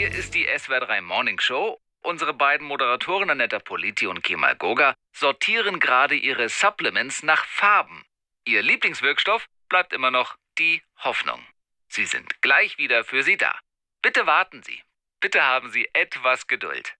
Hier ist die SWR 3 Morning Show. Unsere beiden Moderatoren Annetta Politi und Kemal Goga sortieren gerade ihre Supplements nach Farben. Ihr Lieblingswirkstoff bleibt immer noch die Hoffnung. Sie sind gleich wieder für Sie da. Bitte warten Sie. Bitte haben Sie etwas Geduld.